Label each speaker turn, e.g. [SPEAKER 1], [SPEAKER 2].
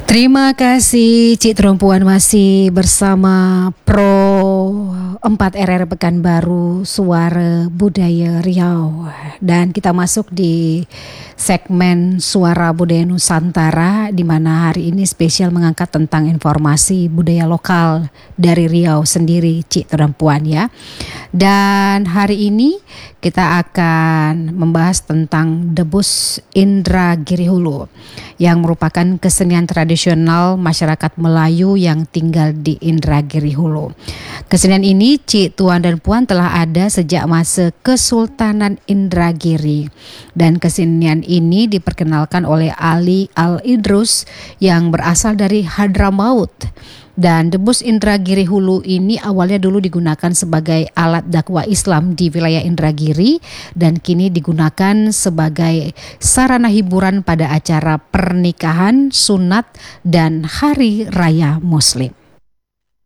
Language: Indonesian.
[SPEAKER 1] Terima kasih Cik Terempuan, masih bersama Pro 4 RR Pekanbaru Suara Budaya Riau. Dan kita masuk di segmen Suara Budaya Nusantara, di mana hari ini spesial mengangkat tentang informasi budaya lokal dari Riau sendiri, Cik Terempuan ya. Dan hari ini kita akan membahas tentang Debus Indragiri Hulu, yang merupakan kesenian tradisional masyarakat Melayu yang tinggal di Indragiri Hulu. Kesenian ini, Cik, Tuan dan Puan, telah ada sejak masa Kesultanan Indragiri. Dan kesenian ini diperkenalkan oleh Ali Al-Idrus yang berasal dari Hadramaut. Dan Debus Indragiri Hulu ini awalnya dulu digunakan sebagai alat dakwah Islam di wilayah Indragiri dan kini digunakan sebagai sarana hiburan pada acara pernikahan, sunat, dan hari raya Muslim.